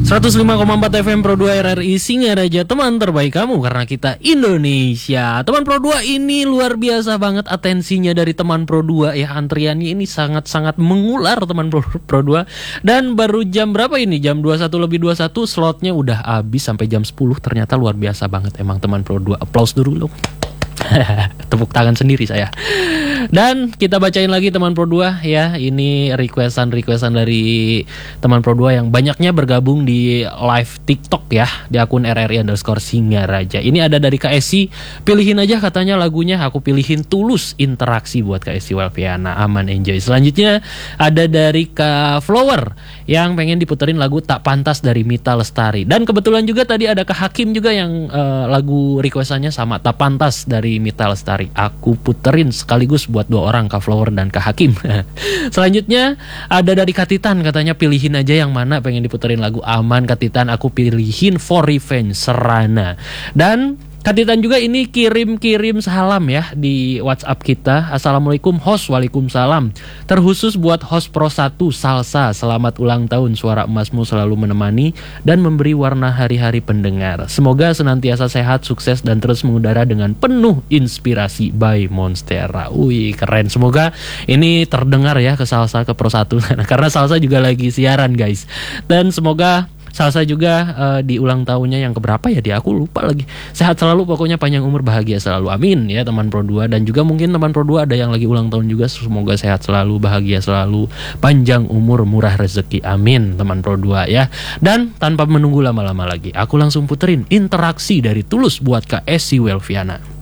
105,4 FM Pro 2 RRI Singaraja, teman terbaik kamu karena kita Indonesia. Teman Pro 2 ini luar biasa banget atensinya dari teman Pro 2 ya. Antriannya ini sangat-sangat mengular teman Pro 2. Dan baru jam berapa ini? Jam 21:21 slotnya udah habis sampai jam 10. Ternyata luar biasa banget emang teman Pro 2. Applause dulu. Tepuk tangan sendiri saya. Dan kita bacain lagi teman Pro 2 ya. Ini requestan dari teman Pro 2 yang banyaknya bergabung di live TikTok ya, di akun RRI_Singaraja. Ini ada dari Kak Esi. Pilihin aja katanya lagunya, aku pilihin Tulus Interaksi buat Kak Esi Welviana. Aman, enjoy. Selanjutnya ada dari Kak Flower yang pengen diputerin lagu Tak Pantas dari Mita Lestari. Dan kebetulan juga tadi ada Kak Hakim juga yang lagu requestannya sama, Tak Pantas dari Mita Lestari. Aku puterin sekaligus buat dua orang, Kak Flower dan Kak Hakim. Selanjutnya ada dari Kak Titan, katanya pilihin aja yang mana, pengen diputerin lagu Aman Kak Titan, aku pilihin For Revenge Serana. Dan Kak Titan juga ini kirim salam ya di WhatsApp kita. Assalamualaikum host, waalaikumsalam. Terkhusus buat host Pro 1 Salsa, selamat ulang tahun, suara emasmu selalu menemani dan memberi warna hari-hari pendengar. Semoga senantiasa sehat, sukses dan terus mengudara dengan penuh inspirasi by Monstera. Wih, keren. Semoga ini terdengar ya ke Salsa, ke Pro 1 karena Salsa juga lagi siaran guys. Dan semoga Salsa juga di ulang tahunnya yang keberapa ya, aku lupa lagi. Sehat selalu pokoknya, panjang umur, bahagia selalu. Amin ya teman Pro 2. Dan juga mungkin teman Pro 2 ada yang lagi ulang tahun juga. Semoga sehat selalu, bahagia selalu, panjang umur, murah rezeki. Amin teman Pro 2 ya. Dan tanpa menunggu lama-lama lagi, aku langsung puterin Interaksi dari Tulus buat Kak Esi Welviana.